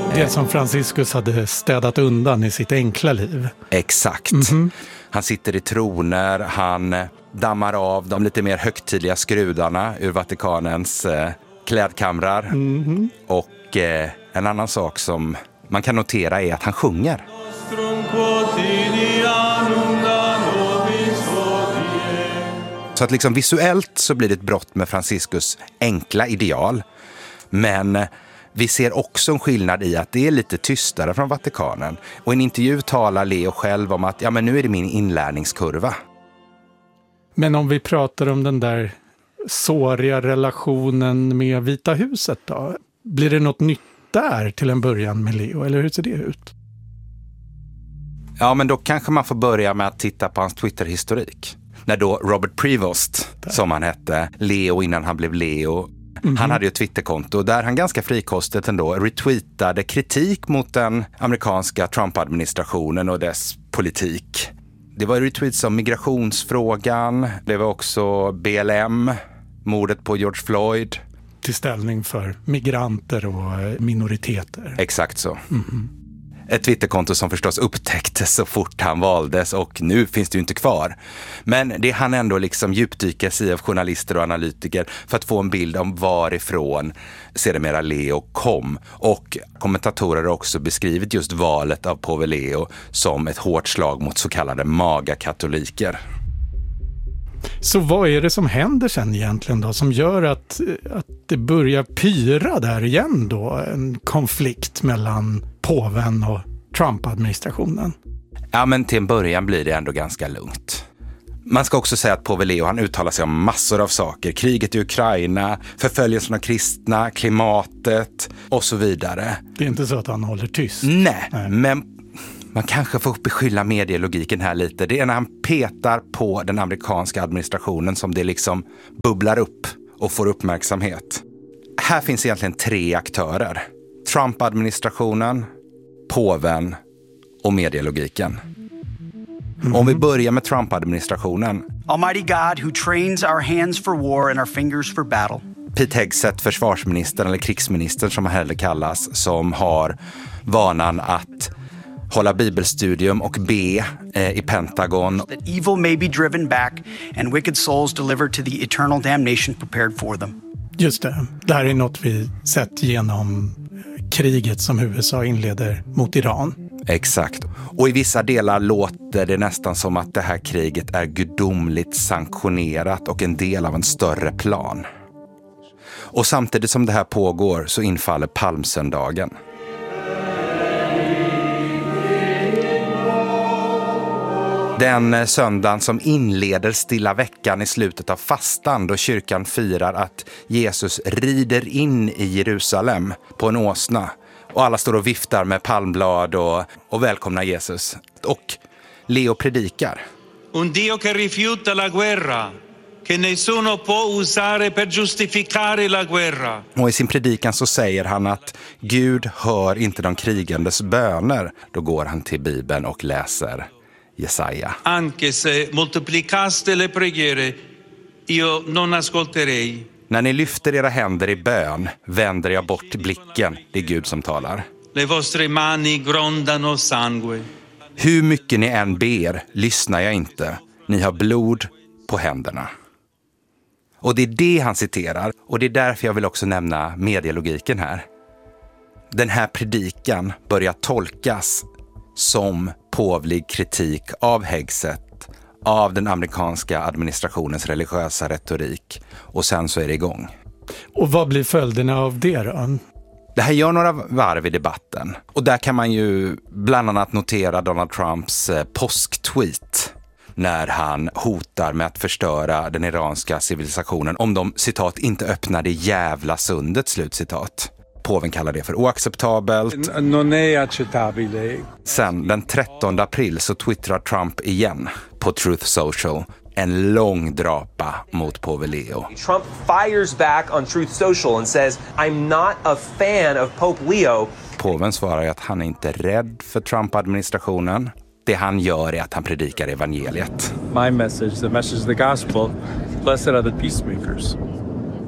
Det som Franciscus hade städat undan i sitt enkla liv. Exakt. Han sitter i troner, han dammar av de lite mer högtidliga skrudarna ur Vatikanens klädkamrar. Och en annan sak som man kan notera är att han sjunger. Så att liksom visuellt så blir det ett brott med Franciscus enkla ideal. Men vi ser också en skillnad i att det är lite tystare från Vatikanen. Och i en intervju talar Leo själv om att men nu är det min inlärningskurva. Men om vi pratar om den där såriga relationen med Vita huset då? Blir det något nytt där till en början med Leo, eller hur ser det ut? Ja, men då kanske man får börja med att titta på hans Twitter-historik. När då Robert Prevost, som han hette, Leo innan han blev Leo, han hade ju ett Twitterkonto där han ganska frikostigt ändå retweetade kritik mot den amerikanska Trump-administrationen och dess politik. Det var retweets om migrationsfrågan, det var också BLM, mordet på George Floyd. Till ställning för migranter och minoriteter. Exakt så. Ett Twitterkonto som förstås upptäcktes så fort han valdes och nu finns det ju inte kvar. Men det han ändå liksom djupdykas i av journalister och analytiker för att få en bild om varifrån sedermera Leo kom. Och kommentatorer har också beskrivit just valet av påve Leo som ett hårt slag mot så kallade magakatoliker. Så vad är det som händer sen egentligen då som gör att det börjar pyra där igen då? En konflikt mellan påven och Trump-administrationen? Ja, men till en början blir det ändå ganska lugnt. Man ska också säga att påve Leo, han uttalar sig om massor av saker. Kriget i Ukraina, förföljelsen av kristna, klimatet och så vidare. Det är inte så att han håller tyst? Nej. Men man kanske får beskylla medielogiken här lite. Det är när han petar på den amerikanska administrationen som det liksom bubblar upp och får uppmärksamhet. Här finns egentligen 3 aktörer. Trump-administrationen, påven och medielogiken. Om vi börjar med Trump-administrationen. Almighty God who trains our hands for war and our fingers for battle. Pete Hegseth, försvarsministern eller krigsministern som han hellre kallas, som har vanan att hålla bibelstudium och be i Pentagon. That evil may be driven back and wicked souls delivered to the eternal damnation prepared for them. Just det. Det här är något vi sett genom kriget som USA inleder mot Iran. Exakt. Och i vissa delar låter det nästan som att det här kriget är gudomligt sanktionerat och en del av en större plan. Och samtidigt som det här pågår så infaller palmsöndagen. Den söndagen som inleder stilla veckan i slutet av fastan då kyrkan firar att Jesus rider in i Jerusalem på en åsna. Och alla står och viftar med palmblad och välkomnar Jesus. Och Leo predikar. Un Dio che rifiuta la guerra, che nessuno può usare per giustificare la guerra. Och i sin predikan så säger han att Gud hör inte de krigandes böner. Då går han till Bibeln och läser Jesaja. Anche se moltiplicaste le preghiere, io non ascolterei. När ni lyfter era händer i bön vänder jag bort blicken. Det är Gud som talar. Le vostre mani grondano sangue. Hur mycket ni än ber lyssnar jag inte. Ni har blod på händerna. Och det är det han citerar. Och det är därför jag vill också nämna medielogiken här. Den här predikan börjar tolkas som påvlig kritik av Hegseth, av den amerikanska administrationens religiösa retorik. Och sen så är det igång. Och vad blir följderna av det då? Det här gör några varv i debatten. Och där kan man ju bland annat notera Donald Trumps påsktweet. När han hotar med att förstöra den iranska civilisationen om de, citat, inte öppnar det jävla sundet, slutcitat. Påven kallar det för oacceptabelt. Non è accettabile. Sen den 13 april så twittrar Trump igen på Truth Social en lång drapa mot påve Leo. Trump fires back on Truth Social and says, I'm not a fan of Pope Leo. Påven svarar att han är inte rädd för Trump-administrationen. Det han gör är att han predikar evangeliet. My message, the message of the gospel, blessed are the peacemakers.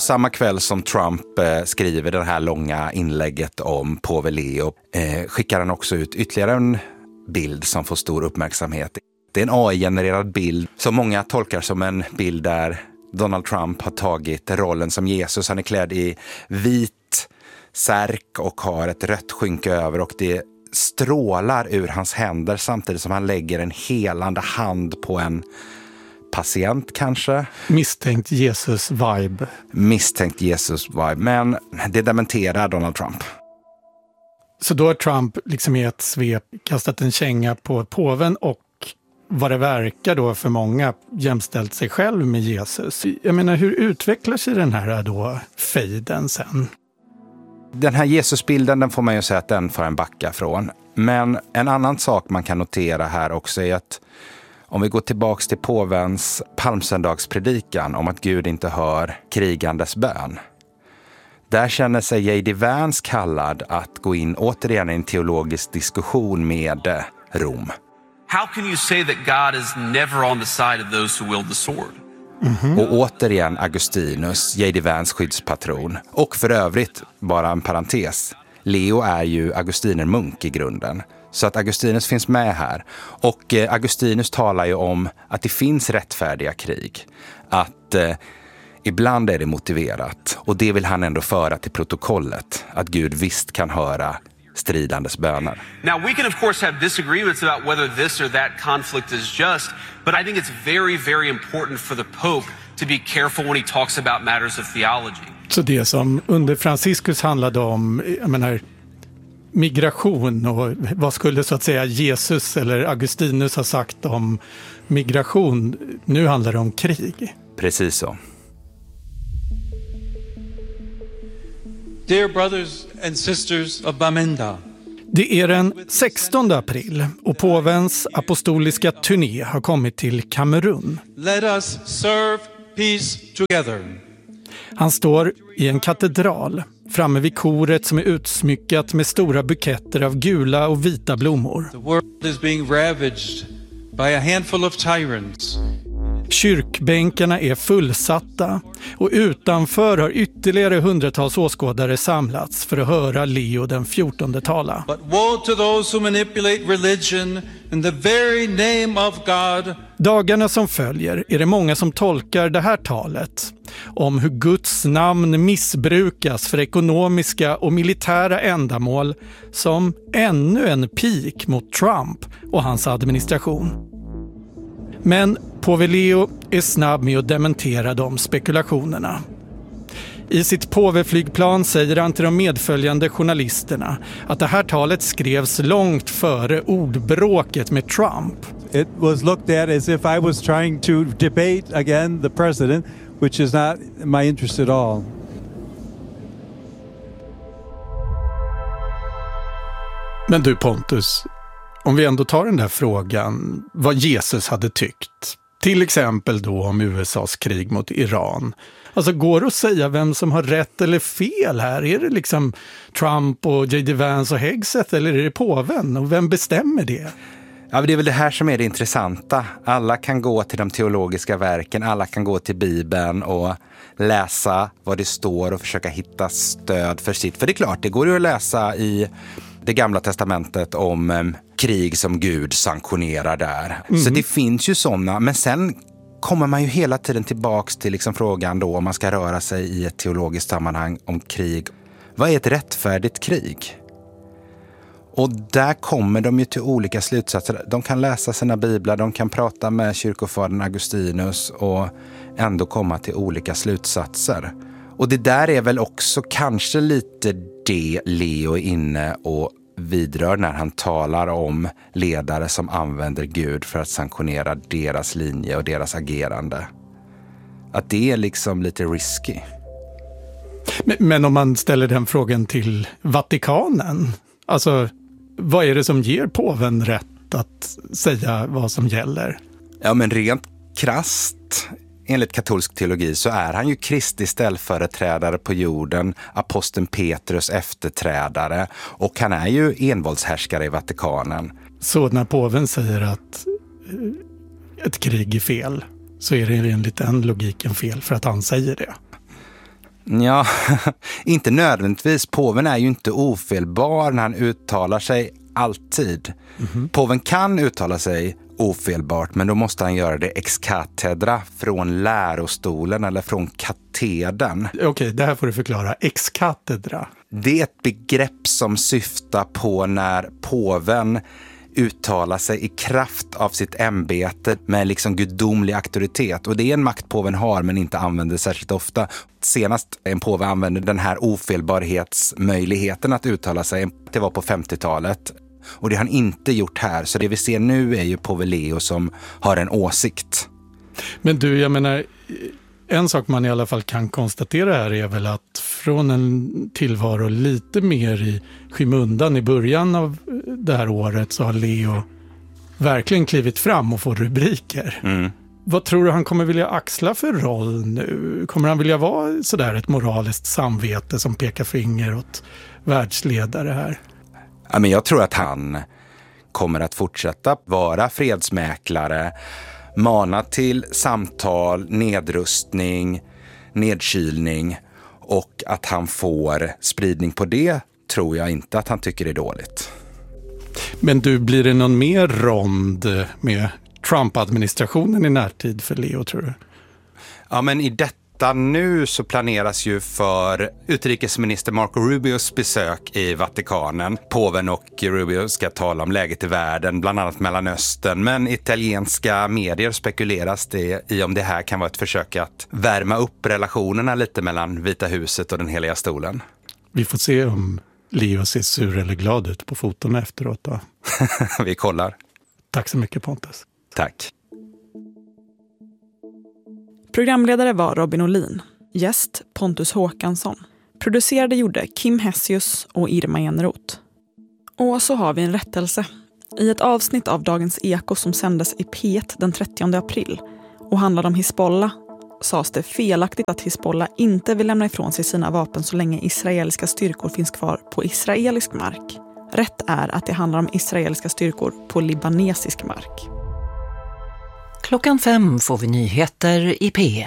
samma kväll som Trump skriver det här långa inlägget om påve Leo skickar han också ut ytterligare en bild som får stor uppmärksamhet. Det är en AI-genererad bild som många tolkar som en bild där Donald Trump har tagit rollen som Jesus. Han är klädd i vit särk och har ett rött skynke över, och det strålar ur hans händer samtidigt som han lägger en helande hand på en patient kanske. Misstänkt Jesus-vibe. Misstänkt Jesus-vibe, men det dementerar Donald Trump. Så då har Trump liksom i ett svep kastat en känga på påven och vad det verkar då för många jämställt sig själv med Jesus. Jag menar, hur utvecklar sig den här då fejden sen? Den här Jesusbilden, den får man ju säga att den får en backa från. Men en annan sak man kan notera här också är att om vi går tillbaks till påvens palmsöndagspredikan om att Gud inte hör krigandes bön. Där känner sig J.D. Vance kallad att gå in återigen i en teologisk diskussion med Rom. How can you say that God is never on the side of those who wield the sword? Och återigen Augustinus, J.D. Vance skyddspatron. Och för övrigt, bara en parentes, Leo är ju augustinermunk i grunden. Så att Augustinus finns med här. Och Augustinus talar ju om att det finns rättfärdiga krig. Att ibland är det motiverat. Och det vill han ändå föra till protokollet. Att Gud visst kan höra stridandes böner. Now we can of course have disagreements about whether this or that conflict is just, but I think it's very, very important for the Pope to be careful when he talks about matters of theology. Så det som under Franciscus handlade om, jag menar, migration, och vad skulle så att säga Jesus eller Augustinus ha sagt om migration, nu handlar det om krig. Precis så. Dear brothers and sisters of Bamenda. Det är den 16 april och påvens apostoliska turné har kommit till Kamerun. Let us serve peace together. Han står i en katedral framme vid koret som är utsmyckat med stora buketter av gula och vita blommor. The world is being ravaged by a handful of tyrants. Kyrkbänkarna är fullsatta och utanför har ytterligare hundratals åskådare samlats för att höra Leo den 14:e tala. But woe to those who manipulate religion in the very name of God. Dagarna som följer är det många som tolkar det här talet om hur Guds namn missbrukas för ekonomiska och militära ändamål som ännu en pik mot Trump och hans administration. Men påve Leo är snabb med att dementera de spekulationerna. I sitt påveflygplan säger han till de medföljande journalisterna att det här talet skrevs långt före ordbråket med Trump. It was looked at as if I was trying to debate again the president, which is not my interest at all. Men du Pontus, om vi ändå tar den där frågan vad Jesus hade tyckt, till exempel då om USAs krig mot Iran. Alltså går det att säga vem som har rätt eller fel här? Är det liksom Trump och J.D. Vance och Hegseth eller är det påven? Och vem bestämmer det? Ja, det är väl det här som är det intressanta. Alla kan gå till de teologiska verken, alla kan gå till Bibeln och läsa vad det står och försöka hitta stöd för sitt. För det är klart, det går ju att läsa i det gamla testamentet om krig som Gud sanktionerar där. Så det finns ju sådana, men sen kommer man ju hela tiden tillbaks till liksom frågan då om man ska röra sig i ett teologiskt sammanhang om krig. Vad är ett rättfärdigt krig? Och där kommer de ju till olika slutsatser. De kan läsa sina biblar, de kan prata med kyrkofadern Augustinus och ändå komma till olika slutsatser. Och det där är väl också kanske lite det Leo är inne och vidrör när han talar om ledare som använder Gud för att sanktionera deras linje och deras agerande. Att det är liksom lite risky. Men om man ställer den frågan till Vatikanen, alltså vad är det som ger påven rätt att säga vad som gäller? Ja, men rent krasst, enligt katolsk teologi så är han ju Kristi ställföreträdare på jorden, aposteln Petrus efterträdare och han är ju envåldshärskare i Vatikanen. Så när påven säger att ett krig är fel så är det enligt den logiken fel för att han säger det? Ja, inte nödvändigtvis. Påven är ju inte ofelbar när han uttalar sig alltid. Påven kan uttala sig ofelbart, men då måste han göra det ex cathedra, från lärostolen eller från katedern. Okej, det här får du förklara. Ex cathedra. Det är ett begrepp som syftar på när påven uttalar sig i kraft av sitt ämbete med liksom gudomlig auktoritet. Och det är en makt påven har men inte använder särskilt ofta. Senast en påve använde den här ofelbarhetsmöjligheten att uttala sig, det var på 50-talet. Och det har han inte gjort här. Så det vi ser nu är ju påve Leo som har en åsikt. Men du, jag menar, en sak man i alla fall kan konstatera här är väl att från en tillvaro lite mer i skymundan i början av det här året så har Leo verkligen klivit fram och får rubriker. Vad tror du han kommer vilja axla för roll nu? Kommer han vilja vara sådär ett moraliskt samvete som pekar finger åt världsledare här? Ja, men jag tror att han kommer att fortsätta vara fredsmäklare, mana till samtal, nedrustning, nedkylning, och att han får spridning på det tror jag inte att han tycker är dåligt. Men du, blir det någon mer rond med Trump-administrationen i närtid för Leo, tror du? Ja, men i detta nu så planeras ju för utrikesminister Marco Rubios besök i Vatikanen. Påven och Rubio ska tala om läget i världen, bland annat Mellanöstern. Men italienska medier spekuleras det i om det här kan vara ett försök att värma upp relationerna lite mellan Vita huset och den heliga stolen. Vi får se om Leo ser sur eller glad ut på foton efteråt då. Vi kollar. Tack så mycket, Pontus. Tack. Programledare var Robin Olin. Gäst Pontus Håkansson. Producerade gjorde Kim Hessius och Irma Enroth. Och så har vi en rättelse. I ett avsnitt av Dagens Eko som sändes i P1 den 30 april och handlade om Hizbollah sades det felaktigt att Hizbollah inte vill lämna ifrån sig sina vapen så länge israeliska styrkor finns kvar på israelisk mark. Rätt är att det handlar om israeliska styrkor på libanesisk mark. 5:00 får vi nyheter i P1.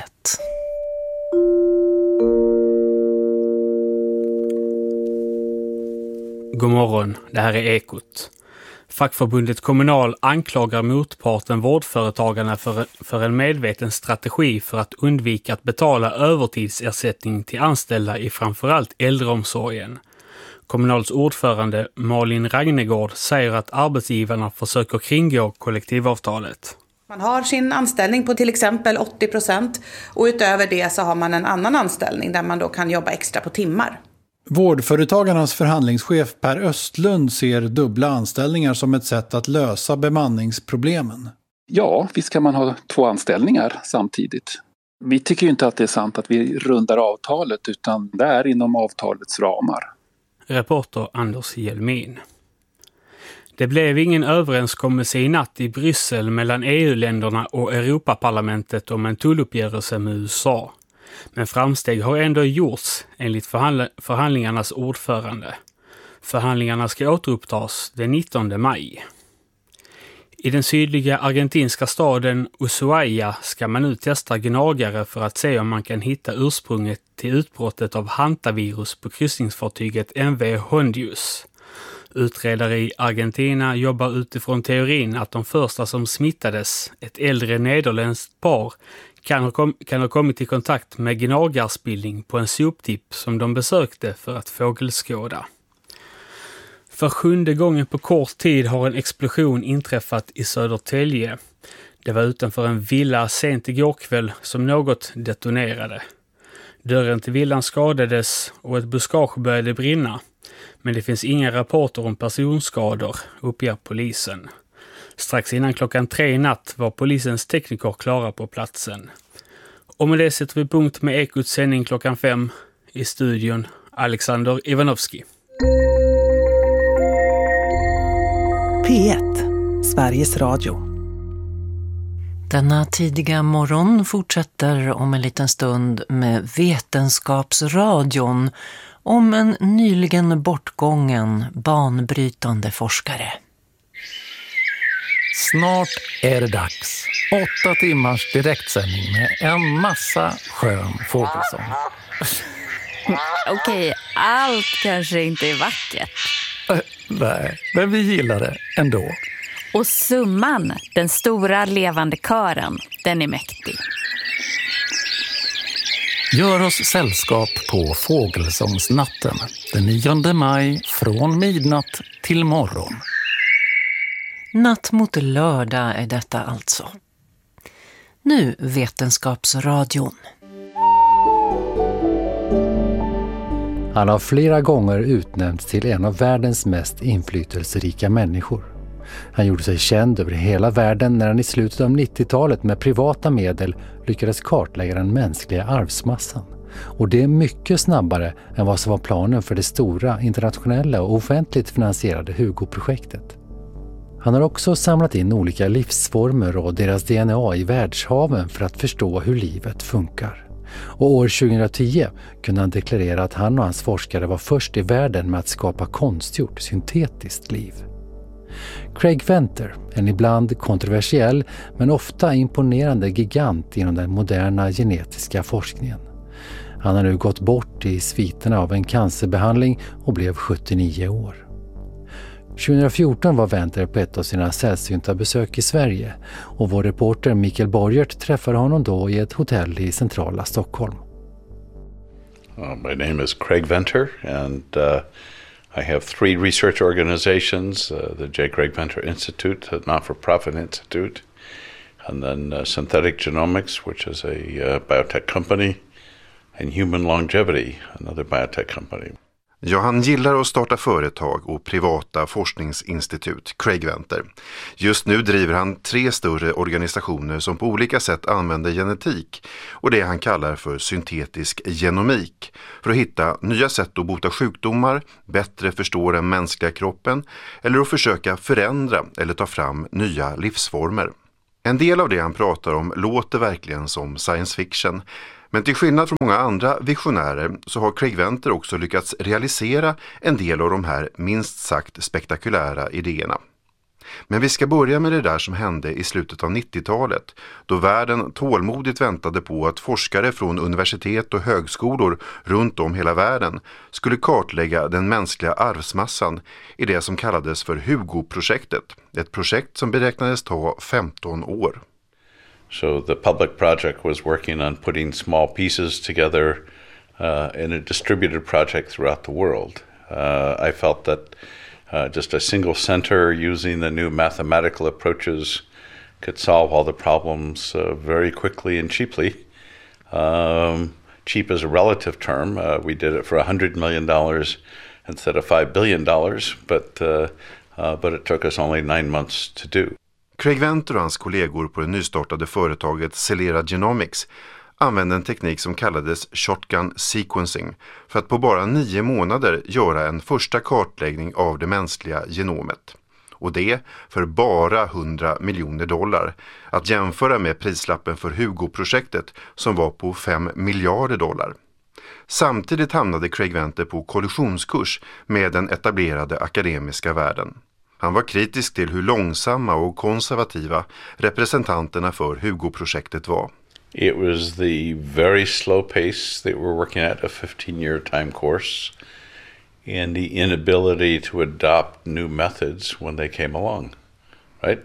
God morgon, det här är Ekot. Fackförbundet Kommunal anklagar motparten Vårdföretagarna för en medveten strategi för att undvika att betala övertidsersättning till anställda i framförallt äldreomsorgen. Kommunals ordförande Malin Ragnegård säger att arbetsgivarna försöker kringgå kollektivavtalet. Man har sin anställning på till exempel 80% och utöver det så har man en annan anställning där man då kan jobba extra på timmar. Vårdföretagarnas förhandlingschef Per Östlund ser dubbla anställningar som ett sätt att lösa bemanningsproblemen. Ja, visst kan man ha 2 anställningar samtidigt. Vi tycker ju inte att det är sant att vi rundar avtalet utan det är inom avtalets ramar. Reporter Anders Hjelmin. Det blev ingen överenskommelse i natt i Bryssel mellan EU-länderna och Europaparlamentet om en tulluppgörelse med USA. Men framsteg har ändå gjorts enligt förhandlingarnas ordförande. Förhandlingarna ska återupptas den 19 maj. I den sydliga argentinska staden Ushuaia ska man nu testa gnagare för att se om man kan hitta ursprunget till utbrottet av hantavirus på kryssningsfartyget MV Hondius. Utredare i Argentina jobbar utifrån teorin att de första som smittades, ett äldre nederländskt par, kan ha kommit i kontakt med gnagarspillning på en soptipp som de besökte för att fågelskåda. För 7:e gången på kort tid har en explosion inträffat i Södertälje. Det var utanför en villa sent igår kväll som något detonerade. Dörren till villan skadades och ett buskage började brinna. Men det finns inga rapporter om personskador, uppger polisen. Strax innan 3:00 i natt var polisens tekniker klara på platsen. Och med det sätter vi punkt med Ekots sändning 5:00 i studion. Alexander Ivanovski. P1, Sveriges Radio. Denna tidiga morgon fortsätter om en liten stund med Vetenskapsradion om en nyligen bortgången banbrytande forskare. Snart är det dags. 8 timmars direktsändning med en massa skön fågelsång. Okej, allt kanske inte är vackert. Nej, men vi gillar det ändå. Och summan, den stora levande kören, den är mäktig. Gör oss sällskap på Fågelsångsnatten den 9 maj från midnatt till morgon. Natt mot lördag är detta alltså. Nu Vetenskapsradion. Han har flera gånger utnämnts till en av världens mest inflytelserika människor. Han gjorde sig känd över hela världen när han i slutet av 90-talet med privata medel lyckades kartlägga den mänskliga arvsmassan. Och det är mycket snabbare än vad som var planen för det stora internationella och offentligt finansierade Hugo-projektet. Han har också samlat in olika livsformer och deras DNA i världshaven för att förstå hur livet funkar. Och år 2010 kunde han deklarera att han och hans forskare var först i världen med att skapa konstgjort syntetiskt liv. Craig Venter, en ibland kontroversiell men ofta imponerande gigant inom den moderna genetiska forskningen. Han har nu gått bort i sviterna av en cancerbehandling och blev 79 år. 2014 var Venter på ett av sina sällsynta besök i Sverige och vår reporter Mikael Borgert träffade honom då i ett hotell i centrala Stockholm. My name is Craig Venter and I have 3 research organizations, the J. Craig Venter Institute, a not-for-profit institute, and then Synthetic Genomics, which is a biotech company, and Human Longevity, another biotech company. Ja, han gillar att starta företag och privata forskningsinstitut, Craig Venter. Just nu driver han 3 större organisationer som på olika sätt använder genetik och det han kallar för syntetisk genomik för att hitta nya sätt att bota sjukdomar, bättre förstå den mänskliga kroppen eller att försöka förändra eller ta fram nya livsformer. En del av det han pratar om låter verkligen som science fiction. Men till skillnad från många andra visionärer så har Craig Venter också lyckats realisera en del av de här minst sagt spektakulära idéerna. Men vi ska börja med det där som hände i slutet av 90-talet då världen tålmodigt väntade på att forskare från universitet och högskolor runt om hela världen skulle kartlägga den mänskliga arvsmassan i det som kallades för Hugo-projektet. Ett projekt som beräknades ta 15 år. So the public project was working on putting small pieces together in a distributed project throughout the world. I felt that just a single center using the new mathematical approaches could solve all the problems very quickly and cheaply. Cheap is a relative term. We did it for $100 million instead of $5 billion, but it took us only 9 months to do. Craig Venter och hans kollegor på det nystartade företaget Celera Genomics använde en teknik som kallades shotgun sequencing för att på bara 9 månader göra en första kartläggning av det mänskliga genomet. Och det för bara $100 miljoner, att jämföra med prislappen för Hugo-projektet som var på $5 miljarder. Samtidigt hamnade Craig Venter på kollisionskurs med den etablerade akademiska världen. Han var kritisk till hur långsamma och konservativa representanterna för Hugo-projektet var. It was the very slow pace they were working at, a 15-year time course, and the inability to adopt new methods when they came along, right?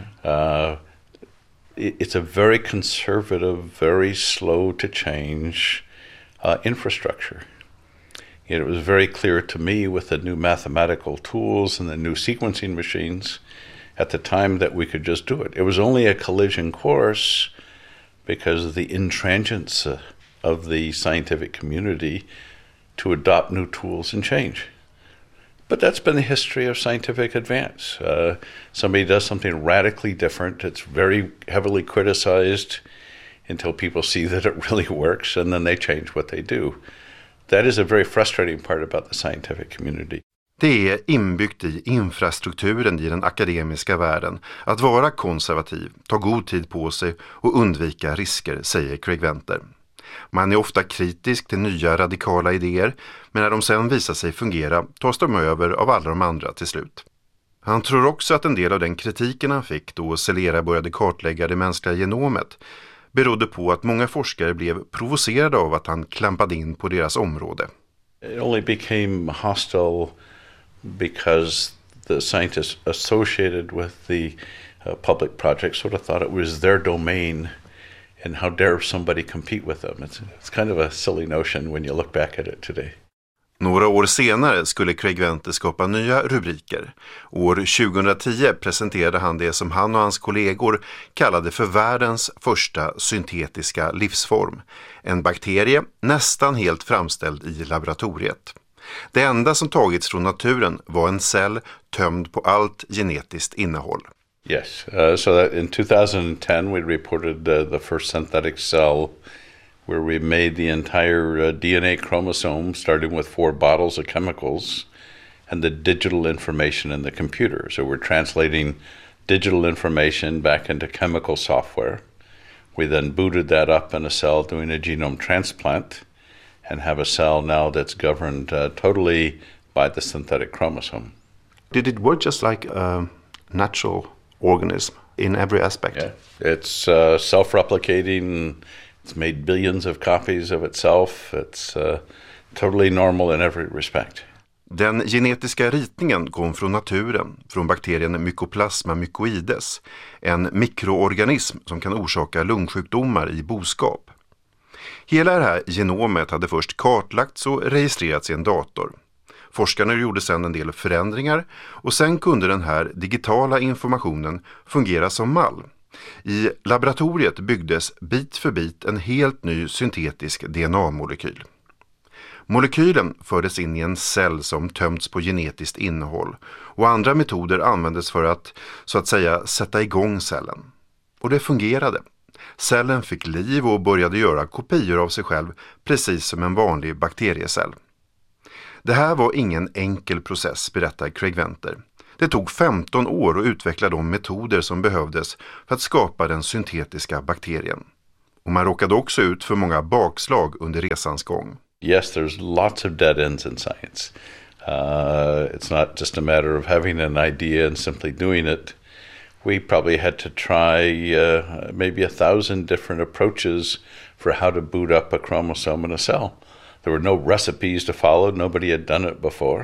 It's a very conservative, very slow to change infrastructure. It was very clear to me with the new mathematical tools and the new sequencing machines at the time that we could just do it. It was only a collision course because of the intransigence of the scientific community to adopt new tools and change. But that's been the history of scientific advance. Somebody does something radically different. It's very heavily criticized until people see that it really works, and then they change what they do. That is a very frustrating part about the scientific community. Det är inbyggt i infrastrukturen i den akademiska världen att vara konservativ, ta god tid på sig och undvika risker, säger Craig Venter. Man är ofta kritisk till nya radikala idéer, men när de sen visar sig fungera tas de över av alla de andra till slut. Han tror också att en del av den kritiken han fick då Celera började kartlägga det mänskliga genomet berodde på att många forskare blev provocerade av att han klampade in på deras område. It only became hostile because the scientists associated with the public project sort of thought it was their domain, and how dare somebody compete with them. It's kind of a silly notion when you look back at it today. Några år senare skulle Craig Venter skapa nya rubriker. År 2010 presenterade han det som han och hans kollegor kallade för världens första syntetiska livsform. En bakterie nästan helt framställd i laboratoriet. Det enda som tagits från naturen var en cell tömd på allt genetiskt innehåll. Yes, so that in 2010 we reported the first synthetic cell where we made the entire DNA chromosome starting with 4 bottles of chemicals and the digital information in the computer. So we're translating digital information back into chemical software. We then booted that up in a cell doing a genome transplant and have a cell now that's governed totally by the synthetic chromosome. Did it work just like a natural organism in every aspect? Yeah. It's self-replicating. It's made billions of copies of itself. It's totally normal in every respect. Den genetiska ritningen kom från naturen, från bakterien Mycoplasma mycoides, en mikroorganism som kan orsaka lungsjukdomar i boskap. Hela det här genomet hade först kartlagts och registrerats i en dator. Forskarna gjorde sedan en del förändringar och sen kunde den här digitala informationen fungera som mall. I laboratoriet byggdes bit för bit en helt ny syntetisk DNA-molekyl. Molekylen fördes in i en cell som tömts på genetiskt innehåll och andra metoder användes för att, så att säga, sätta igång cellen. Och det fungerade. Cellen fick liv och började göra kopior av sig själv precis som en vanlig bakteriecell. Det här var ingen enkel process, berättar Craig Venter. Det tog 15 år att utveckla de metoder som behövdes för att skapa den syntetiska bakterien. Och man råkade också ut för många bakslag under resans gång. Yes, there's lots of dead ends in science. It's not just a matter of having an idea and simply doing it. We probably had to try maybe 1,000 different approaches for how to boot up a chromosome in a cell. There were no recipes to follow. Nobody had done it before.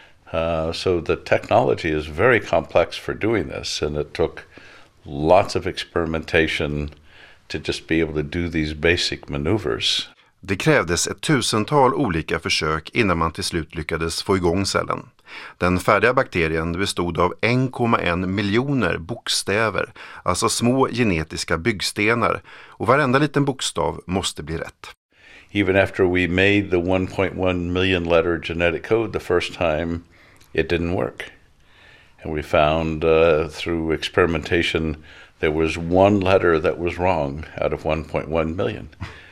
So the technology is very complex for doing this, and it took lots of experimentation to just be able to do these basic maneuvers. Det krävdes 1000-tal olika försök innan man till slut lyckades få igång cellen. Den färdiga bakterien bestod av 1,1 miljoner bokstäver, alltså små genetiska byggstenar, och varenda liten bokstav måste bli rätt. Even after we made the 1.1 million letter genetic code the first time, it didn't work. And we found through experimentation there was one letter that was wrong out of 1.1 million.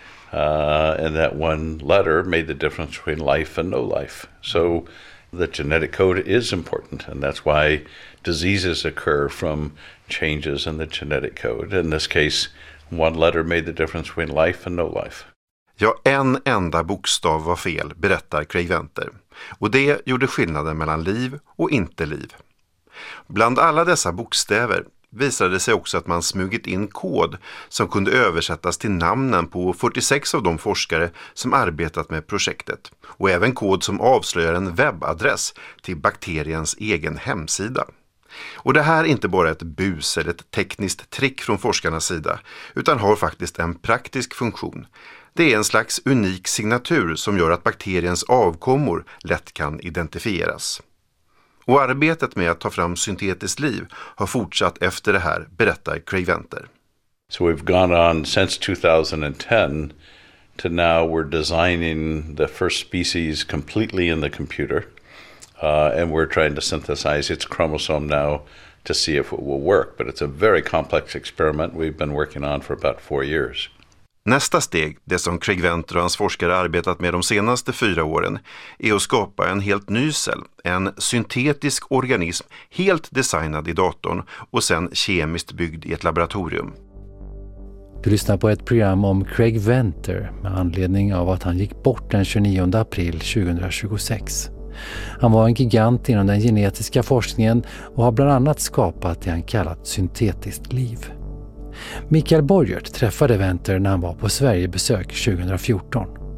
And that one letter made the difference between life and no life. So the genetic code is important, and that's why diseases occur from changes in the genetic code. In this case, one letter made the difference between life and no life. Ja, en enda bokstav var fel, berättar Craig Venter. Och det gjorde skillnaden mellan liv och inte liv. Bland alla dessa bokstäver visade det sig också att man smugit in kod som kunde översättas till namnen på 46 av de forskare som arbetat med projektet. Och även kod som avslöjar en webbadress till bakteriens egen hemsida. Och det här är inte bara ett bus eller ett tekniskt trick från forskarnas sida, utan har faktiskt en praktisk funktion. Det är en slags unik signatur som gör att bakteriens avkommor lätt kan identifieras. Och arbetet med att ta fram syntetiskt liv har fortsatt efter det här, berättar Craig Venter. So we've gone on since 2010 to now we're designing the first species completely in the computer. And we're trying to synthesize its chromosome now to see if it will work. But it's a very complex experiment we've been working on for about 4 years. Nästa steg, det som Craig Venter och hans forskare arbetat med de senaste 4 åren, är att skapa en helt ny cell, en syntetisk organism helt designad i datorn och sen kemiskt byggd i ett laboratorium. Du lyssnar på ett program om Craig Venter med anledning av att han gick bort den 29 april 2026. Han var en gigant inom den genetiska forskningen och har bland annat skapat det han kallat syntetiskt liv. Mikael Borgert träffade Venter när han var på Sverigebesök 2014.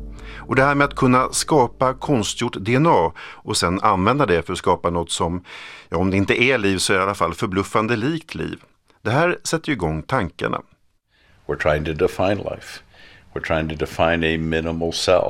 Och det här med att kunna skapa konstgjort DNA och sen använda det för att skapa något som, ja, om det inte är liv så är det i alla fall förbluffande likt liv. Det här sätter ju igång tankarna. We're trying to define life. We're trying to define a minimal cell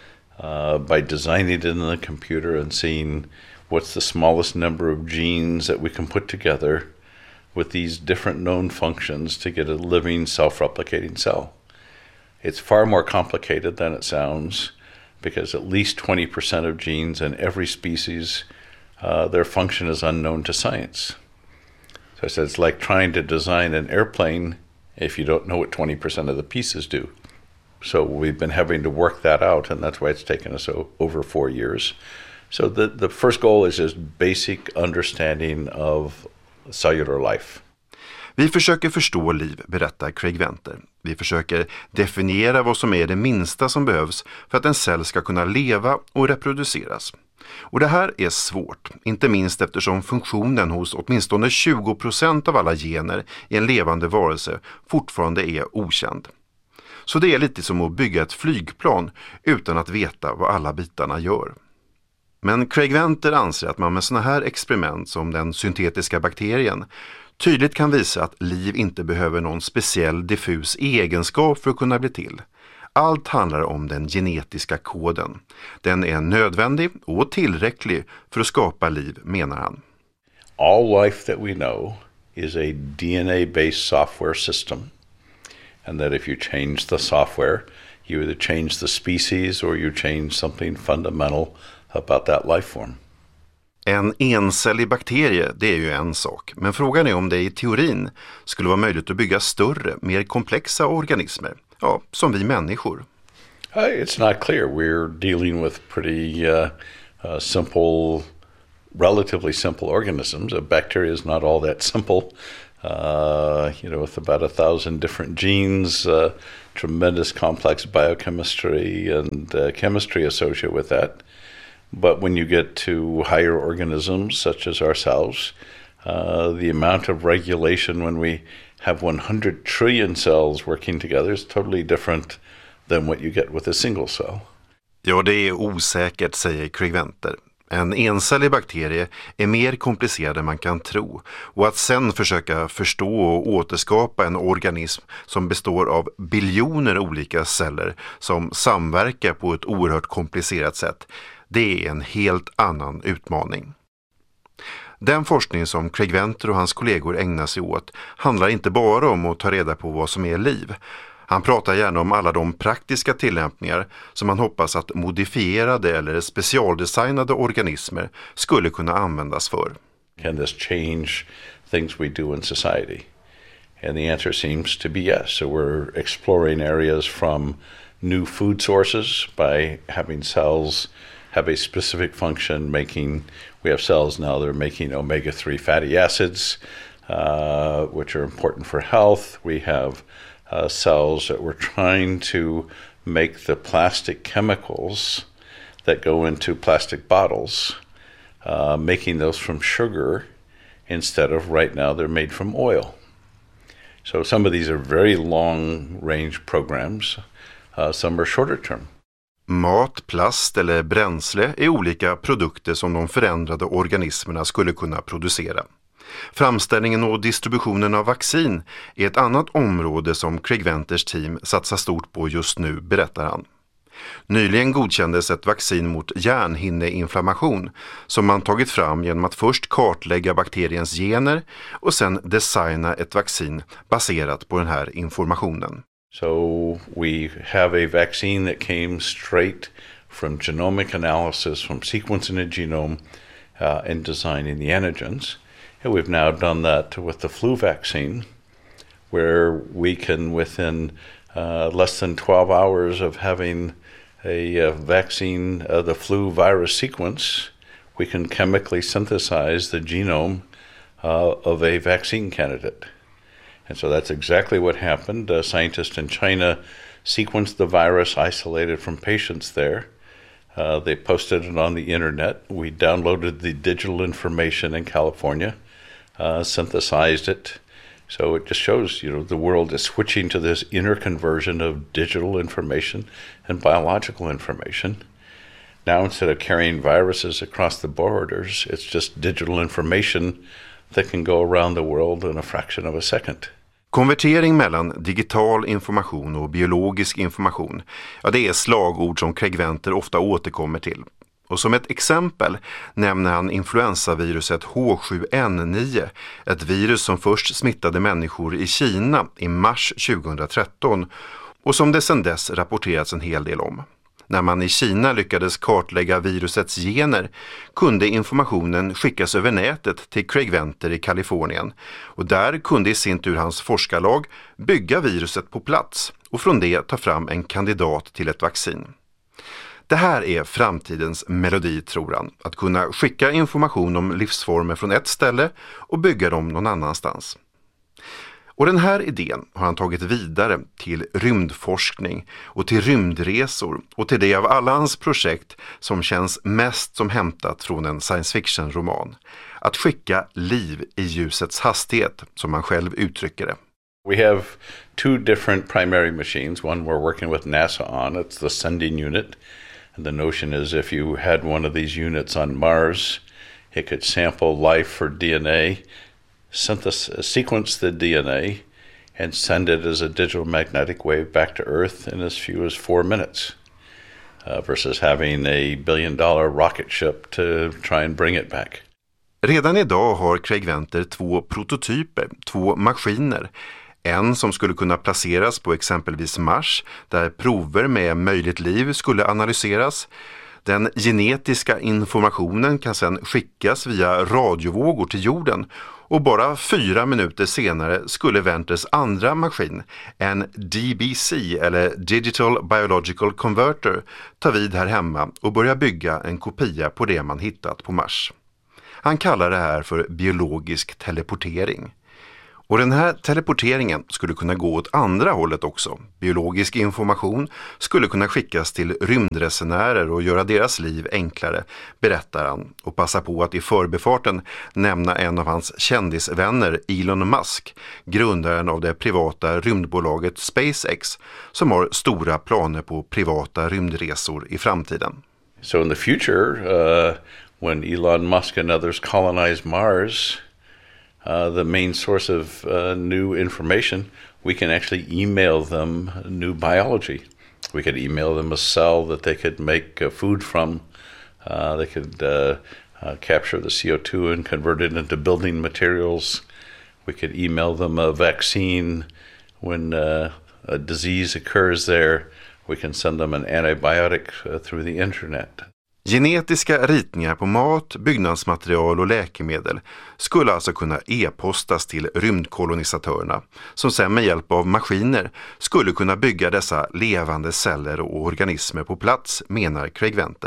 by designing it in the computer and seeing what's the smallest number of genes that we can put together with these different known functions to get a living self-replicating cell. It's far more complicated than it sounds because at least 20% of genes in every species, their function is unknown to science. So I said it's like trying to design an airplane if you don't know what 20% of the pieces do. So we've been having to work that out, and that's why it's taken us over 4 years. So the first goal is just basic understanding of cellular life. Vi försöker förstå liv, berättar Craig Venter. Vi försöker definiera vad som är det minsta som behövs för att en cell ska kunna leva och reproduceras. Och det här är svårt, inte minst eftersom funktionen hos åtminstone 20% av alla gener i en levande varelse fortfarande är okänd. Så det är lite som att bygga ett flygplan utan att veta vad alla bitarna gör. Men Craig Venter anser att man med såna här experiment som den syntetiska bakterien tydligt kan visa att liv inte behöver någon speciell diffus egenskap för att kunna bli till. Allt handlar om den genetiska koden. Den är nödvändig och tillräcklig för att skapa liv, menar han. All life that we know is a DNA-based software system. And that if you change the software, you either change the species or you change something fundamental about that life form. En encellig bakterie, det är ju en sak. Men frågan är om det i teorin skulle vara möjligt att bygga större, mer komplexa organismer. Ja, som vi människor. It's not clear. We're dealing with pretty simple, relatively simple organisms. A bacteria is not all that simple. With about 1,000 different genes, tremendous complex biochemistry and chemistry associated with that. But when you get to higher organisms such as ourselves, the amount of regulation when we have 100 trillion cells working together is totally different than what you get with a single cell. Ja, det är osäkert, säger Craig Venter. En encellig bakterie är mer komplicerad än man kan tro, och att sen försöka förstå och återskapa en organism som består av biljoner olika celler som samverkar på ett oerhört komplicerat sätt, det är en helt annan utmaning. Den forskning som Craig Venter och hans kollegor ägnar sig åt handlar inte bara om att ta reda på vad som är liv. Han pratar gärna om alla de praktiska tillämpningar som man hoppas att modifierade eller specialdesignade organismer skulle kunna användas för. Can this change things we do in society? And the answer seems to be yes. So we're exploring areas from new food sources by having cells have a specific function making, we have cells now that are making omega-3 fatty acids, which are important for health. We have cells that we're trying to make the plastic chemicals that go into plastic bottles, making those from sugar instead of right now they're made from oil. So some of these are very long range programs, some are shorter term. Mat, plast eller bränsle är olika produkter som de förändrade organismerna skulle kunna producera. Framställningen och distributionen av vaccin är ett annat område som Craig Venters team satsar stort på just nu, berättar han. Nyligen godkändes ett vaccin mot hjärnhinneinflammation som man tagit fram genom att först kartlägga bakteriens gener och sen designa ett vaccin baserat på den här informationen. So we have a vaccine that came straight from genomic analysis, from sequencing a genome and designing the antigens. And we've now done that with the flu vaccine, where we can, within less than 12 hours of having a vaccine, the flu virus sequence, we can chemically synthesize the genome of a vaccine candidate. And so that's exactly what happened. Scientists in China sequenced the virus, isolated from patients there. They posted it on the internet. We downloaded the digital information in California, synthesized it, So it just shows, the world is switching to this interconversion of digital information and biological information. Now, instead of carrying viruses across the borders, it's just digital information that can go around the world in a fraction of a second. Konvertering mellan digital information och biologisk information, det är slagord som Craig Venter ofta återkommer till. Och som ett exempel nämner han influensaviruset H7N9, ett virus som först smittade människor i Kina i mars 2013 och som det sedan dess rapporterats en hel del om. När man i Kina lyckades kartlägga virusets gener kunde informationen skickas över nätet till Craig Venter i Kalifornien och där kunde i sin tur hans forskarlag bygga viruset på plats och från det ta fram en kandidat till ett vaccin. Det här är framtidens melodi, tror han, att kunna skicka information om livsformer från ett ställe och bygga dem någon annanstans. Och den här idén har han tagit vidare till rymdforskning och till rymdresor och till det av alla hans projekt som känns mest som hämtat från en science fiction-roman. Att skicka liv i ljusets hastighet, som han själv uttrycker det. We have two different primary machines. One we're working with NASA on, it's the sending unit. And the notion is if you had one of these units on Mars, it could sample life for DNA, sequence the DNA, and send it as a digital magnetic wave back to Earth in as few as 4 minutes, versus having a $1 billion rocket ship to try and bring it back. Redan idag har Craig Venter 2 prototyper, 2 maskiner. En som skulle kunna placeras på exempelvis Mars, där prover med möjligt liv skulle analyseras. Den genetiska informationen kan sedan skickas via radiovågor till jorden och bara 4 minuter senare skulle Venters andra maskin, en DBC eller Digital Biological Converter, ta vid här hemma och börja bygga en kopia på det man hittat på Mars. Han kallar det här för biologisk teleportering. Och den här teleporteringen skulle kunna gå åt andra hållet också. Biologisk information skulle kunna skickas till rymdresenärer och göra deras liv enklare, berättar han. Och passa på att i förbifarten nämna en av hans kändisvänner, Elon Musk, grundaren av det privata rymdbolaget SpaceX, som har stora planer på privata rymdresor i framtiden. So in the future, when Elon Musk and others colonize Mars, the main source of new information, we can actually email them new biology. We could email them a cell that they could make food from. They could capture the CO2 and convert it into building materials. We could email them a vaccine. When a disease occurs there, we can send them an antibiotic through the internet. Genetiska ritningar på mat, byggnadsmaterial och läkemedel skulle alltså kunna e-postas till rymdkolonisatörerna som sen med hjälp av maskiner skulle kunna bygga dessa levande celler och organismer på plats, menar Craig Venter.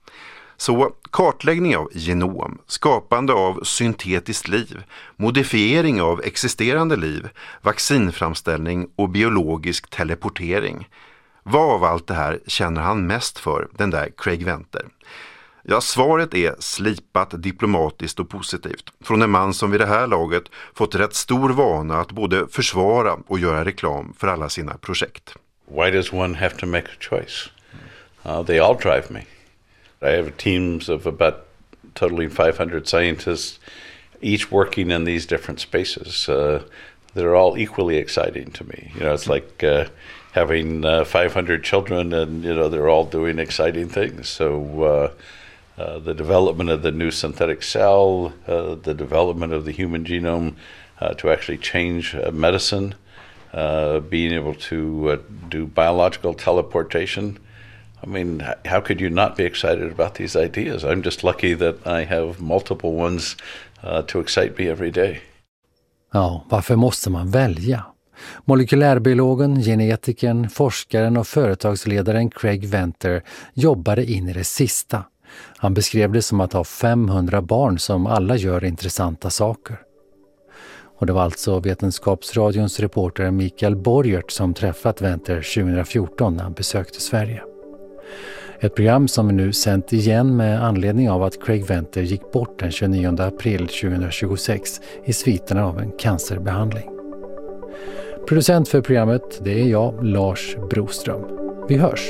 Så kartläggning av genom, skapande av syntetiskt liv, modifiering av existerande liv, vaccinframställning och biologisk teleportering. Vad av allt det här känner han mest för, den där Craig Venter? Ja, svaret är slipat, diplomatiskt och positivt. Från en man som vid det här laget fått rätt stor vana att både försvara och göra reklam för alla sina projekt. Why does one have to make a choice? They all drive me. I have teams of about totally 500 scientists, each working in these different spaces. They're all equally exciting to me. It's like having 500 children and, they're all doing exciting things. So the development of the new synthetic cell, the development of the human genome to actually change medicine, being able to do biological teleportation. I mean, how could you not be excited about these ideas? I'm just lucky that I have multiple ones to excite me every day. Ja, varför måste man välja? Molekylärbiologen, genetikern, forskaren och företagsledaren Craig Venter jobbade in i det sista. Han beskrev det som att ha 500 barn som alla gör intressanta saker. Och det var alltså Vetenskapsradions reporter Mikael Borgert som träffat Venter 2014 när han besökte Sverige. Ett program som vi nu sänt igen med anledning av att Craig Venter gick bort den 29 april 2026 i sviterna av en cancerbehandling. Producent för programmet, det är jag, Lars Broström. Vi hörs!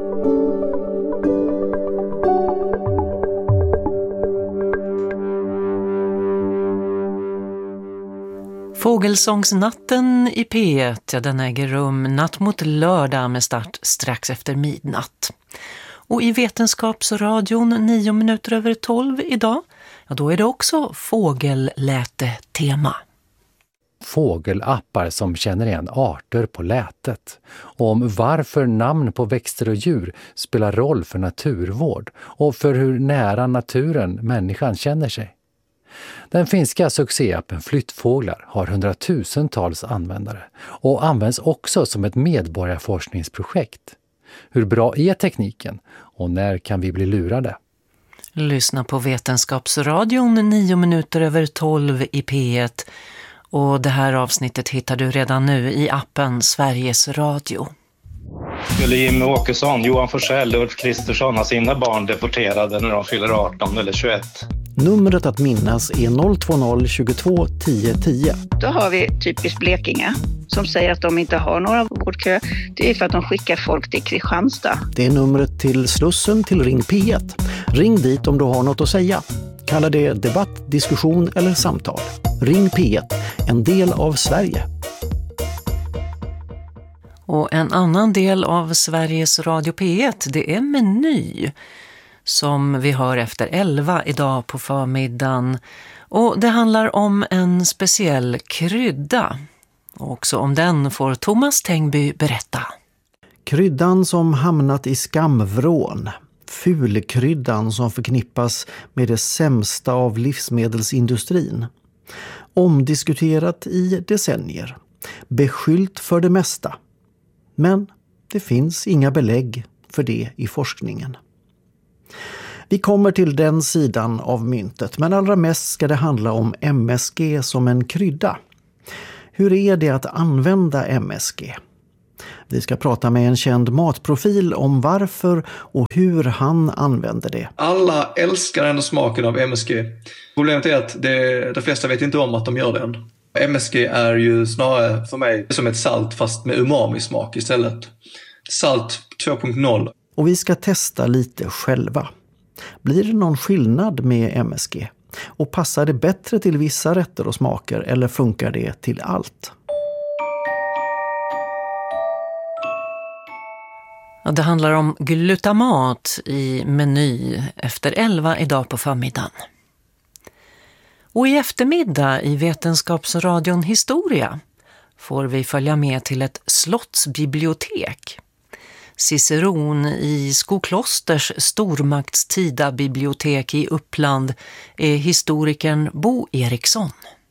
Fågelsångsnatten i P1, ja, den äger rum natt mot lördag med start strax efter midnatt. Och i Vetenskapsradion 9 minuter över 12 idag, ja, då är det också fågelläte-tema. Fågelappar som känner igen arter på lätet. Och om varför namn på växter och djur spelar roll för naturvård och för hur nära naturen människan känner sig. Den finska succéappen Flyttfåglar har hundratusentals användare och används också som ett medborgarforskningsprojekt. Hur bra är tekniken och när kan vi bli lurade? Lyssna på Vetenskapsradion 9 minuter över 12 i P1 och det här avsnittet hittar du redan nu i appen Sveriges Radio. Skulle Jimmie Åkesson, Johan Forssell och Ulf Kristersson ha sina barn deporterade när de fyller 18 eller 21? Numret att minnas är 020 22 10 10. Då har vi typiskt Blekinge som säger att de inte har några vårdkö. Det är för att de skickar folk till Kristianstad. Det är numret till Slussen till Ring P1. Ring dit om du har något att säga. Kalla det debatt, diskussion eller samtal. Ring P1, en del av Sverige. Och en annan del av Sveriges Radio P1, det är Meny som vi hör efter 11 idag på förmiddagen. Och det handlar om en speciell krydda. Och också om den får Thomas Tengby berätta. Kryddan som hamnat i skamvrån. Fulkryddan som förknippas med det sämsta av livsmedelsindustrin. Omdiskuterat i decennier. Beskyllt för det mesta. Men det finns inga belägg för det i forskningen. Vi kommer till den sidan av myntet, men allra mest ska det handla om MSG som en krydda. Hur är det att använda MSG? Vi ska prata med en känd matprofil om varför och hur han använder det. Alla älskar ändå smaken av MSG. Problemet är att de flesta vet inte om att de gör den. MSG är ju snarare för mig som ett salt fast med umami-smak istället. Salt 2.0. Och vi ska testa lite själva. Blir det någon skillnad med MSG? Och passar det bättre till vissa rätter och smaker eller funkar det till allt? Ja, det handlar om glutamat i Meny efter 11 idag på förmiddagen. Och i eftermiddag i Vetenskapsradion Historia får vi följa med till ett slottsbibliotek. Ciceron i Skoklosters stormaktstida bibliotek i Uppland är historikern Bo Eriksson.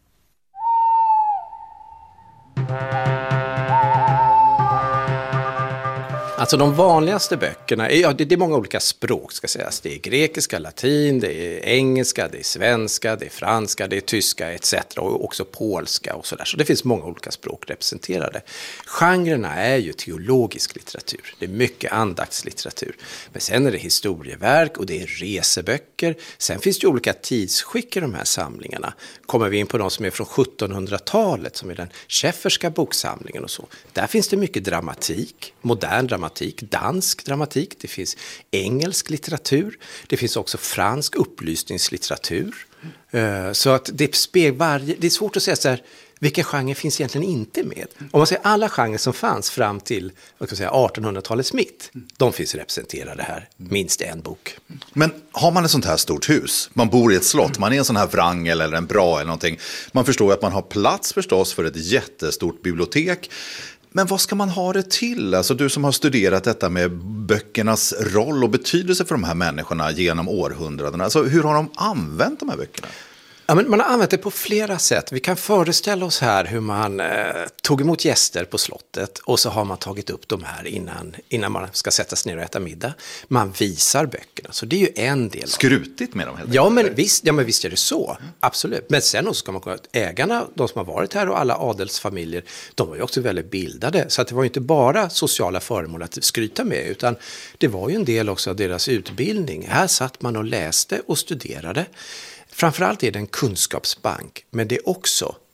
Alltså de vanligaste böckerna, det är många olika språk ska sägas. Det är grekiska, latin, det är engelska, det är svenska, det är franska, det är tyska etc. Och också polska och sådär. Så det finns många olika språk representerade. Genrerna är ju teologisk litteratur. Det är mycket andaktslitteratur. Men sen är det historieverk och det är reseböcker. Sen finns det ju olika tidsskick i de här samlingarna. Kommer vi in på de som är från 1700-talet som är den Schefferska boksamlingen och så. Där finns det mycket dramatik, modern dramatik, dansk dramatik, det finns engelsk litteratur, det finns också fransk upplysningslitteratur. Så att det är svårt att säga så här, vilken genre finns egentligen inte med? Om man säger alla genrer som fanns fram till 1800-talets mitt, de finns representerade här, minst en bok. Men har man ett sånt här stort hus, man bor i ett slott, man är en sån här vrangel eller en bra eller någonting, man förstår att man har plats förstås för ett jättestort bibliotek. Men vad ska man ha det till? Alltså du som har studerat detta med böckernas roll och betydelse för de här människorna genom århundradena. Alltså hur har de använt de här böckerna? Ja, men man har använt det på flera sätt. Vi kan föreställa oss här hur man tog emot gäster på slottet och så har man tagit upp de här innan man ska sätta sig ner och äta middag. Man visar böckerna, så det är ju en del. Skrutigt med dem helt enkelt. Ja, men visst är det så. Absolut. Men sen också ska man komma att ägarna, de som har varit här och alla adelsfamiljer, de var ju också väldigt bildade. Så att det var ju inte bara sociala föremål att skryta med, utan det var ju en del också av deras utbildning. Här satt man och läste och studerade. Framförallt är det en kunskapsbank, men det är också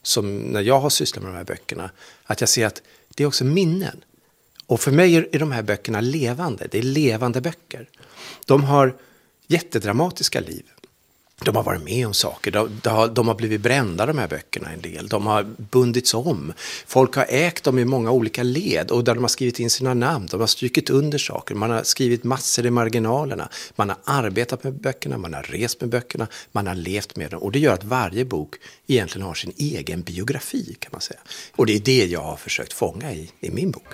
som när jag har sysslat med de här böckerna, att jag ser att det är också minnen. Och för mig är de här böckerna levande. Det är levande böcker. De har jättedramatiska liv. De har varit med om saker. De har blivit brända, de här böckerna, en del. De har bundits om. Folk har ägt dem i många olika led och där de har skrivit in sina namn. De har strykit under saker. Man har skrivit massor i marginalerna. Man har arbetat med böckerna, man har rest med böckerna, man har levt med dem. Och det gör att varje bok egentligen har sin egen biografi, kan man säga. Och det är det jag har försökt fånga i min bok.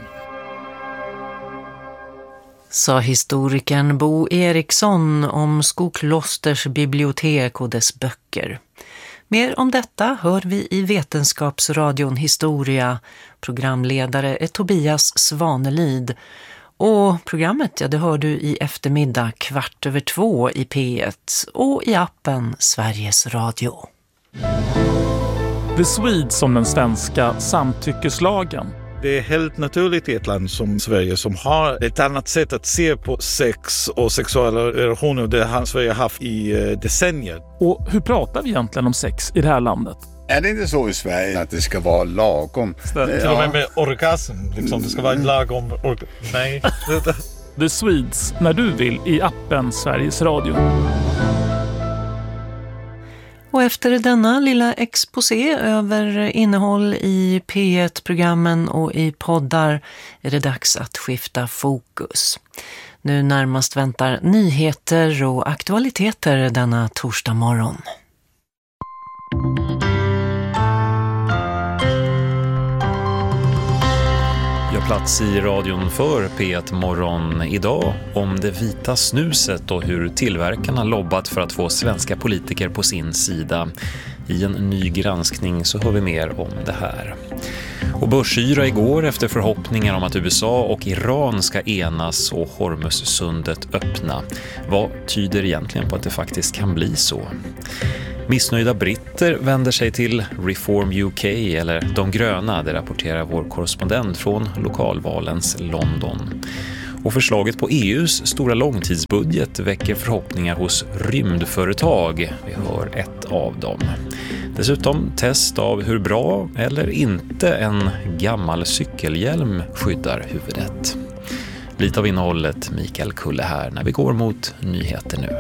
Sa historikern Bo Eriksson om Skoklosters bibliotek och dess böcker. Mer om detta hör vi i Vetenskapsradion Historia. Programledare är Tobias Svanelid. Och programmet, det hör du i eftermiddag 2:15 i P1 och i appen Sveriges Radio. The Swedes som den svenska samtyckeslagen. Det är helt naturligt i ett land som Sverige som har ett annat sätt att se på sex och sexuella relationer. Det har Sverige haft i decennier. Och hur pratar vi egentligen om sex i det här landet? Är det inte så i Sverige att det ska vara lagom? Till och med orgasm, liksom. Det ska vara lagom. Nej. The Swedes, när du vill, i appen Sveriges Radio. Och efter denna lilla exposé över innehåll i P1-programmen och i poddar är det dags att skifta fokus. Nu närmast väntar nyheter och aktualiteter denna torsdag morgon. Jag plats i radion för P1 Morgon idag om det vita snuset och hur tillverkarna lobbat för att få svenska politiker på sin sida. I en ny granskning så hör vi mer om det här. Och börsyra igår efter förhoppningar om att USA och Iran ska enas och Hormuzsundet öppna. Vad tyder egentligen på att det faktiskt kan bli så? Missnöjda britter vänder sig till Reform UK eller De gröna, det rapporterar vår korrespondent från lokalvalens London. Och förslaget på EUs stora långtidsbudget väcker förhoppningar hos rymdföretag. Vi hör ett av dem. Dessutom test av hur bra eller inte en gammal cykelhjälm skyddar huvudet. Lite av innehållet Mikael Kulle här när vi går mot nyheter nu.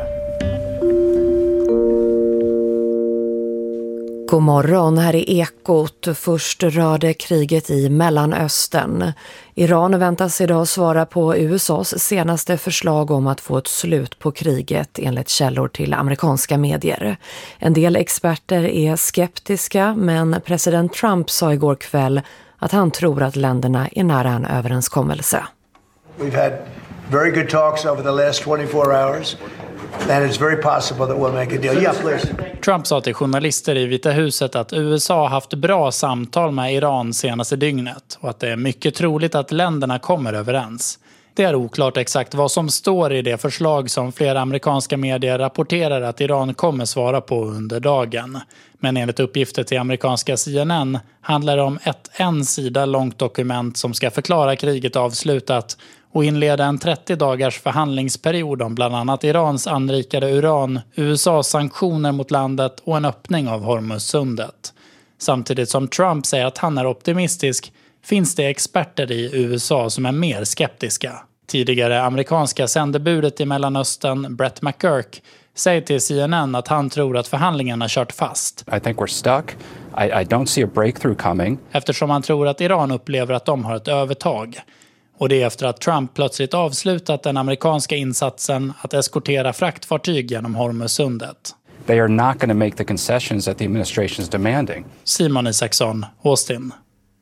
God morgon, här är Ekot. Först rörde kriget i Mellanöstern. Iran väntas idag svara på USAs senaste förslag om att få ett slut på kriget enligt källor till amerikanska medier. En del experter är skeptiska, men president Trump sa igår kväll att han tror att länderna är nära en överenskommelse. We've had very good talks over the last 24 hours. And it's very possible that we'll make a deal. Yeah, please. Trump sa till journalister i Vita huset att USA har haft bra samtal med Iran senaste dygnet och att det är mycket troligt att länderna kommer överens. Det är oklart exakt vad som står i det förslag som flera amerikanska medier rapporterar att Iran kommer svara på under dagen. Men enligt uppgifter till amerikanska CNN handlar det om ett en sida långt dokument som ska förklara kriget avslutat och inleda en 30 dagars förhandlingsperiod om bland annat Irans anrikade uran, USAs sanktioner mot landet och en öppning av Hormuzsundet. Samtidigt som Trump säger att han är optimistisk finns det experter i USA som är mer skeptiska. Tidigare amerikanska sändebudet i Mellanöstern, Brett McGurk, säger till CNN att han tror att förhandlingarna kört fast. I think we're stuck. I don't see a breakthrough coming. Eftersom han tror att Iran upplever att de har ett övertag. Och det är efter att Trump plötsligt avslutat den amerikanska insatsen att eskortera fraktfartyg genom Hormuzsundet. They are not going to make the concessions that the administration is demanding. Simon Isaksson, Austin.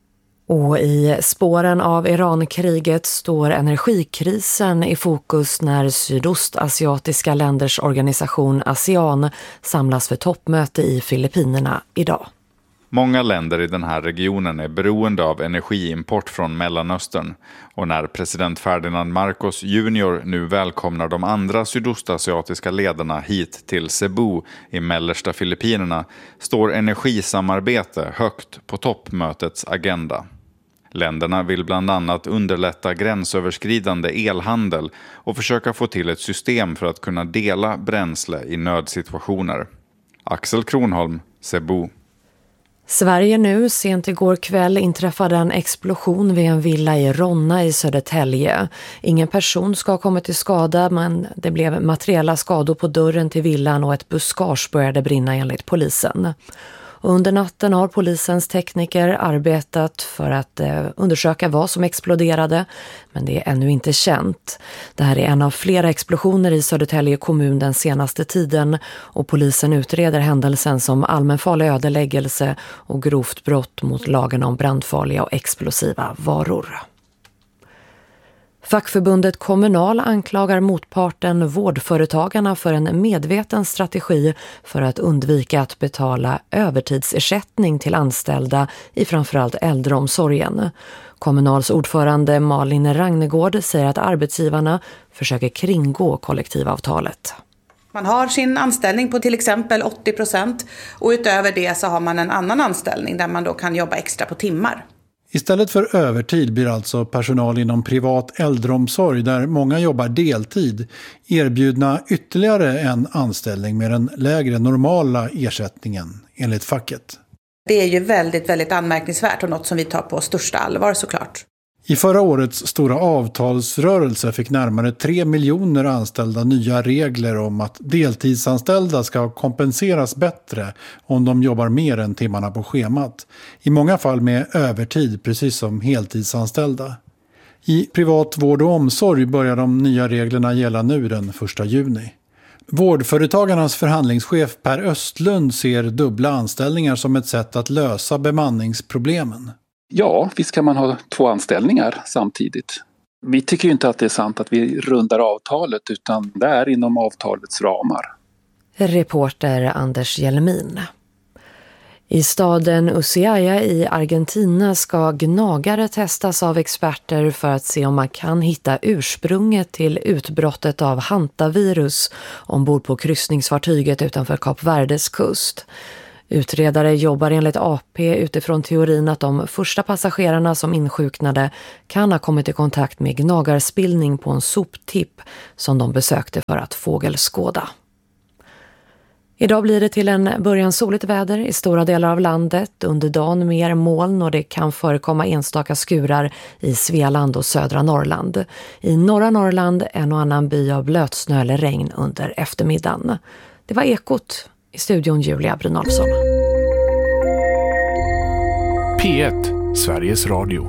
Och i spåren av Iran-kriget står energikrisen i fokus när sydostasiatiska länders organisation ASEAN samlas för toppmöte i Filippinerna idag. Många länder i den här regionen är beroende av energiimport från Mellanöstern och när president Ferdinand Marcos Jr. nu välkomnar de andra sydostasiatiska ledarna hit till Cebu i mellersta Filippinerna står energisamarbete högt på toppmötets agenda. Länderna vill bland annat underlätta gränsöverskridande elhandel och försöka få till ett system för att kunna dela bränsle i nödsituationer. Axel Kronholm, Cebu. Sverige nu. Sent igår kväll inträffade en explosion vid en villa i Ronna i Södertälje. Ingen person ska ha kommit till skada, men det blev materiella skador på dörren till villan och ett buskage började brinna enligt polisen. Och under natten har polisens tekniker arbetat för att undersöka vad som exploderade, men det är ännu inte känt. Det här är en av flera explosioner i Södertälje kommun den senaste tiden och polisen utreder händelsen som allmänfarlig ödeläggelse och grovt brott mot lagen om brandfarliga och explosiva varor. Fackförbundet Kommunal anklagar motparten Vårdföretagarna för en medveten strategi för att undvika att betala övertidsersättning till anställda i framförallt äldreomsorgen. Kommunals ordförande Malin Ragnegård säger att arbetsgivarna försöker kringgå kollektivavtalet. Man har sin anställning på till exempel 80% och utöver det så har man en annan anställning där man då kan jobba extra på timmar. Istället för övertid blir alltså personal inom privat äldreomsorg där många jobbar deltid erbjudna ytterligare en anställning med den lägre normala ersättningen enligt facket. Det är ju väldigt, väldigt anmärkningsvärt och något som vi tar på största allvar såklart. I förra årets stora avtalsrörelse fick närmare 3 miljoner anställda nya regler om att deltidsanställda ska kompenseras bättre om de jobbar mer än timmarna på schemat. I många fall med övertid, precis som heltidsanställda. I privat vård och omsorg börjar de nya reglerna gälla nu den 1 juni. Vårdföretagarnas förhandlingschef Per Östlund ser dubbla anställningar som ett sätt att lösa bemanningsproblemen. Ja, visst kan man ha 2 anställningar samtidigt. Vi tycker ju inte att det är sant att vi rundar avtalet utan det är inom avtalets ramar. Reporter Anders Jelmin. I staden Ushuaia i Argentina ska gnagare testas av experter för att se om man kan hitta ursprunget till utbrottet av hantavirus ombord på kryssningsfartyget utanför Kap Verdes kust. Utredare jobbar enligt AP utifrån teorin att de första passagerarna som insjuknade kan ha kommit i kontakt med gnagarspillning på en soptipp som de besökte för att fågelskåda. Idag blir det till en början soligt väder i stora delar av landet. Under dagen mer moln och det kan förekomma enstaka skurar i Svealand och södra Norrland. I norra Norrland en och annan by av blötsnö eller regn under eftermiddagen. Det var Ekot. I studion Julia Brynolfsson. P1, Sveriges Radio.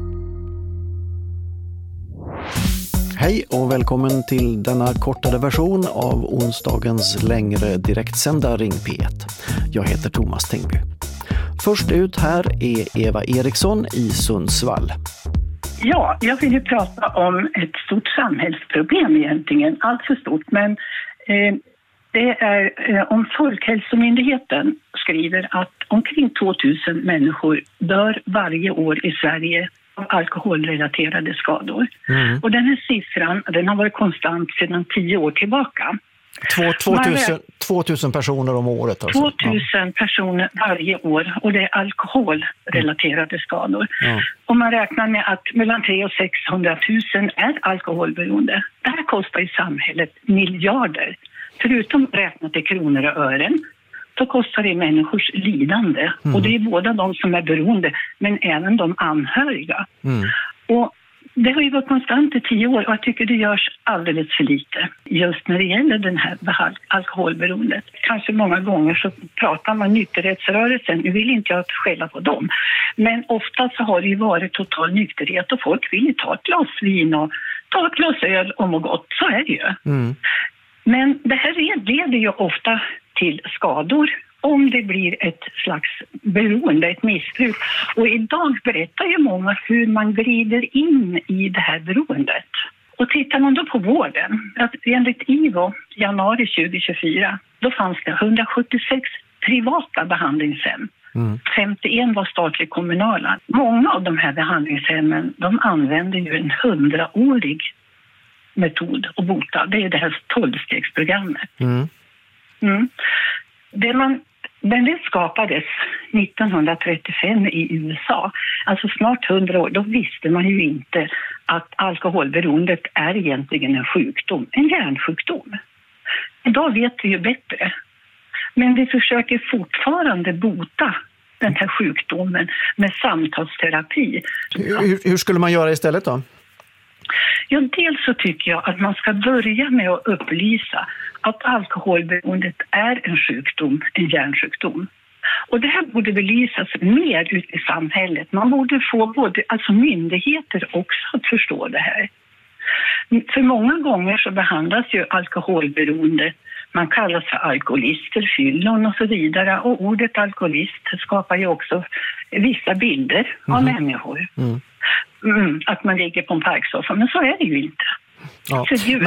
Hej och välkommen till denna kortare version av onsdagens längre direktsända Ring P1. Jag heter Thomas Tengby. Först ut här är Eva Eriksson i Sundsvall. Ja, jag vill ju prata om ett stort samhällsproblem egentligen. Allt för stort, men det är om Folkhälsomyndigheten skriver att omkring 2000 människor dör varje år i Sverige av alkoholrelaterade skador. Och den här siffran den har varit konstant sedan 10 år tillbaka. 2000 personer om året alltså. 2000 personer varje år och det är alkoholrelaterade skador. Och man räknar med att mellan 300 och 600 000 är alkoholberoende. Det här kostar i samhället miljarder. Förutom räknat i kronor och ören så kostar det människors lidande. Och det är både de som är beroende men även de anhöriga. Och det har ju varit konstant i 10 år och jag tycker det görs alldeles för lite just när det gäller den här alkoholberoendet. Kanske många gånger så pratar man nykterhetsrörelsen, nu vill inte jag skälla på dem. Men ofta så har det ju varit total nykterhet och folk vill ju ta ett glas vin och ta ett glas öl om och gott, så är det ju. Men det här leder ju ofta till skador om det blir ett slags beroende, ett missbruk. Och idag berättar ju många hur man glider in i det här beroendet. Och tittar man då på vården, att enligt IVO januari 2024, då fanns det 176 privata behandlingshem. 51 var statligt kommunala. Många av de här behandlingshemmen, de använder ju en 100-årig metod att bota. Det är det här 12-stegsprogrammet. Men det skapades 1935 i USA, alltså snart 100 år. Då visste man ju inte att alkoholberoendet är egentligen en sjukdom, en hjärnsjukdom. Idag vet vi ju bättre. Men vi försöker fortfarande bota den här sjukdomen med samtalsterapi. Hur skulle man göra istället då? Ja, dels så tycker jag att man ska börja med att upplysa att alkoholberoendet är en sjukdom, en hjärnsjukdom. Och det här borde belysas mer ut i samhället. Man borde få både myndigheter också att förstå det här. För många gånger så behandlas ju alkoholberoende, man kallas för alkoholister, fyllon och så vidare. Och ordet alkoholist skapar ju också vissa bilder av människor. Att man ligger på en parksoffa, men så är det ju inte. Ja.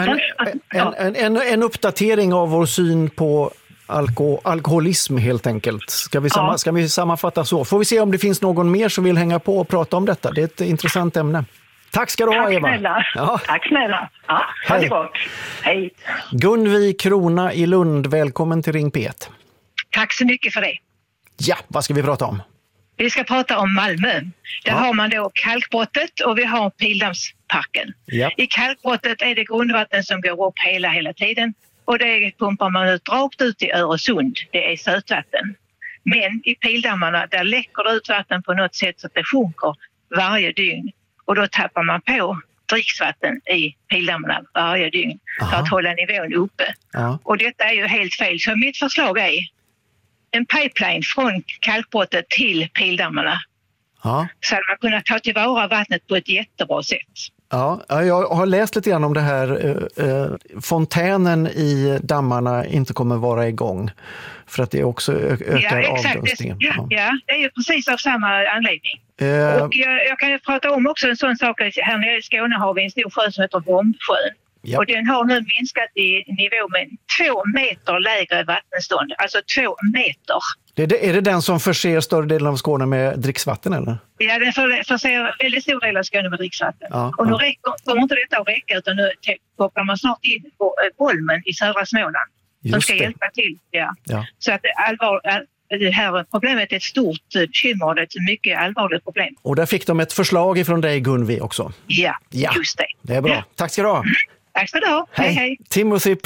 Men en uppdatering av vår syn på alkoholism helt enkelt. Ska vi sammanfatta så? Får vi se om det finns någon mer som vill hänga på och prata om detta. Det är ett intressant ämne. Tack ska du ha, Eva. Snälla. Ja. Tack snälla. Ja, ha det gott. Hej. Gunvi Krona i Lund, välkommen till Ring P1. Tack så mycket för det. Ja, vad ska vi prata om? Vi ska prata om Malmö. Där har man då kalkbrottet och vi har Pildammsparken. Ja. I kalkbrottet är det grundvatten som går upp hela tiden. Och det pumpar man ut rakt ut i Öresund. Det är sötvatten. Men i Pildammarna där läcker det ut vatten på något sätt så att det sjunker varje dygn. Och då tappar man på dricksvatten i Pildammarna varje dygn för att hålla nivån uppe. Ja. Och detta är ju helt fel. Så mitt förslag är en pipeline från kalkbrottet till Pildammarna. Ja. Så att man kunna ta tillvara vattnet på ett jättebra sätt. Ja, jag har läst lite grann om det här. Fontänen i dammarna inte kommer vara igång för att det också ökar avdunstningen. Ja, det är ju precis av samma anledning. Och jag kan ju prata om också en sån sak. Här nere i Skåne har vi en stor sjö som heter Vombsjön. Ja. Och den har nu minskat i nivå med 2 meter lägre vattenstånd. Alltså 2 meter. Är det den som förser större delen av Skåne med dricksvatten eller? Ja, den förser väldigt stor del av Skåne med dricksvatten. Ja, och nu kommer inte detta att räcka utan nu kopplar man snart in på Bolmen i södra Småland. Som ska hjälpa till. Ja. Så att det här problemet är ett stort bekymmer och det är ett mycket allvarligt problem. Och där fick de ett förslag ifrån dig, Gunvi, också. Ja, just det. Det är bra. Tack ska du ha. Tack ska du ha. Hej, hej. Timothy